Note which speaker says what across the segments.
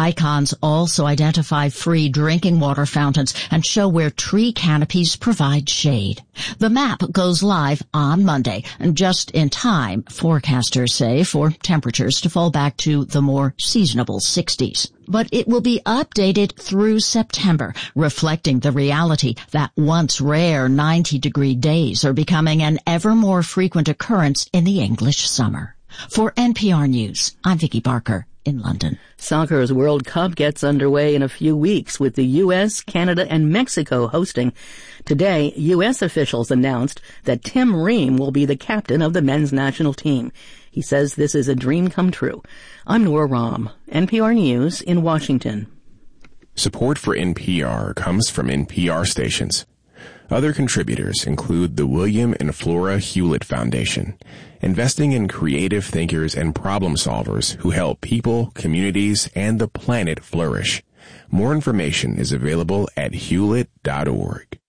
Speaker 1: Icons also identify free drinking water fountains and show where tree canopies provide shade. The map goes live on Monday, just in time, forecasters say, for temperatures to fall back to the more seasonable 60s. But it will be updated through September, reflecting the reality that once rare 90-degree days are becoming an ever more frequent occurrence in the English summer. For NPR News, I'm Vicki Barker in London.
Speaker 2: Soccer's World Cup gets underway in a few weeks with the U.S., Canada, and Mexico hosting. Today, U.S. officials announced that Tim Ream will be the captain of the men's national team. He says this is a dream come true. I'm Nora Rahm, NPR News in Washington.
Speaker 3: Support for NPR comes from NPR stations. Other contributors include the William and Flora Hewlett Foundation, investing in creative thinkers and problem solvers who help people, communities, and the planet flourish. More information is available at hewlett.org.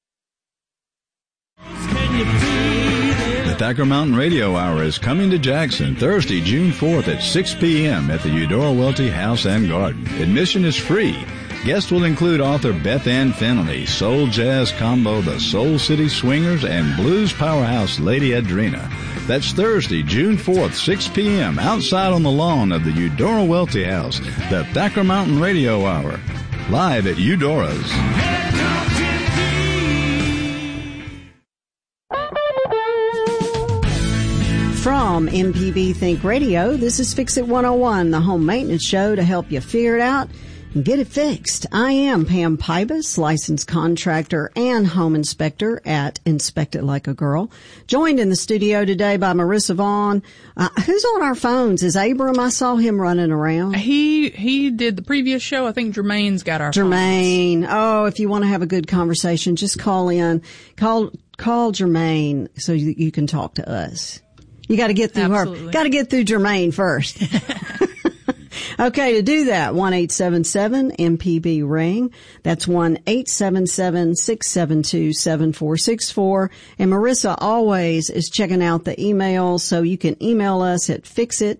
Speaker 4: The Thacker Mountain Radio Hour is coming to Jackson Thursday, June 4th at 6 p.m. at the Eudora Welty House and Garden. Admission is free. Guests will include author Beth Ann Finley, soul jazz combo The Soul City Swingers, and blues powerhouse Lady Adrena. That's Thursday, June 4th, 6 p.m. outside on the lawn of the Eudora Welty House. The Thacker Mountain Radio Hour, live at Eudora's.
Speaker 5: From MPB Think Radio, this is Fix It 101, the home maintenance show to help you figure it out and get it fixed. I am Pam Pybus, licensed contractor and home inspector at Inspect It Like a Girl. Joined in the studio today by Marissa Vaughn. Who's on our phones? Is Abram? I saw him running around.
Speaker 6: He did the previous show. I think Jermaine's got our
Speaker 5: Jermaine.
Speaker 6: phones.
Speaker 5: Oh, if you want to have a good conversation, just call in. Call Jermaine so you can talk to us. You got to get through her. Got to get through Jermaine first. Okay, to do that, 1-877-MPB-RING. That's 1-877-672-7464. And Marissa always is checking out the emails, so you can email us at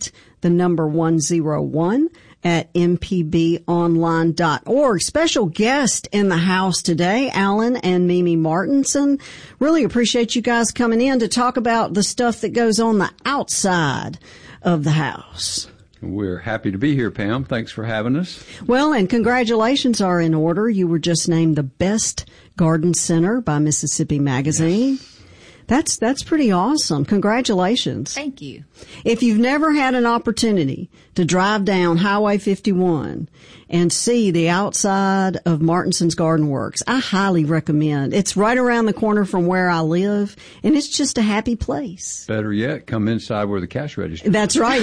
Speaker 5: fixit101 at mpbonline.org. Special guest in the house today, Alan and Mimi Martinson. Really appreciate you guys coming in to talk about the stuff that goes on the outside of the house.
Speaker 7: We're happy to be here, Pam. Thanks for having us.
Speaker 5: Well, and congratulations are in order. You were just named the best garden center by Mississippi Magazine. Yes. That's pretty awesome. Congratulations.
Speaker 8: Thank you.
Speaker 5: If you've never had an opportunity to drive down Highway 51 and see the outside of Martinson's Garden Works, I highly recommend. It's right around the corner from where I live, and it's just a happy place.
Speaker 7: Better yet, come inside where the cash register is.
Speaker 5: That's right.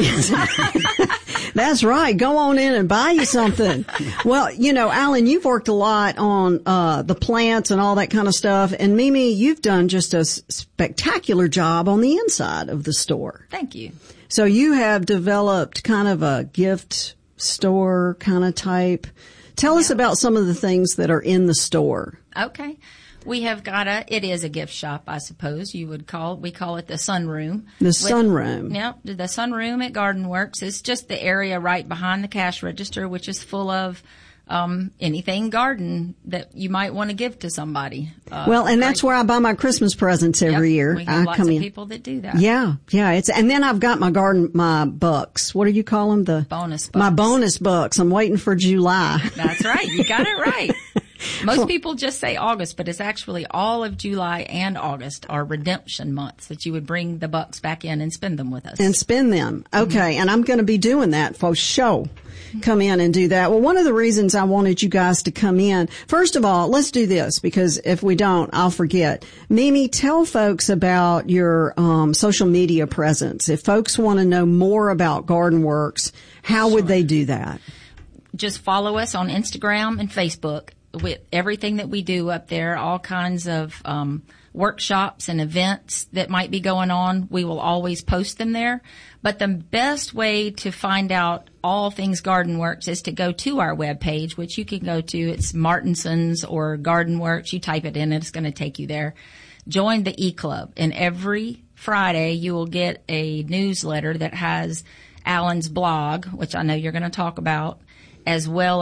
Speaker 5: That's right. Go on in and buy you something. Well, you know, Alan, you've worked a lot on the plants and all that kind of stuff. And Mimi, you've done just a spectacular job on the inside of the store.
Speaker 8: Thank you.
Speaker 5: So you have developed kind of a gift store kind of type. Tell us about some of the things that are in the store.
Speaker 8: Okay. We have got it is a gift shop, I suppose we call it the sunroom.
Speaker 5: The sunroom.
Speaker 8: Yep, the sunroom at Garden Works is just the area right behind the cash register, which is full of anything garden that you might want to give to somebody.
Speaker 5: Well, and that's where I buy my Christmas presents every year.
Speaker 8: We have lots of people that do that.
Speaker 5: Yeah. And then I've got my bucks. What do you call them? The
Speaker 8: bonus bucks.
Speaker 5: My bonus bucks. I'm waiting for July.
Speaker 8: That's right. You got it right. Most people just say August, but it's actually all of July and August are redemption months that you would bring the bucks back in and spend them with us.
Speaker 5: And spend them. Okay. Mm-hmm. And I'm going to be doing that for show. Come in and do that. Well, one of the reasons I wanted you guys to come in, first of all, let's do this, because if we don't, I'll forget. Mimi, tell folks about your social media presence. If folks want to know more about Garden Works, how would they do that?
Speaker 8: Just follow us on Instagram and Facebook. With everything that we do up there, all kinds of workshops and events that might be going on, we will always post them there. But the best way to find out all things Garden Works is to go to our webpage, which you can go to. It's Martinson's or Garden Works. You type it in, and it's going to take you there. Join the e-club, and every Friday you will get a newsletter that has Alan's blog, which I know you're going to talk about, as well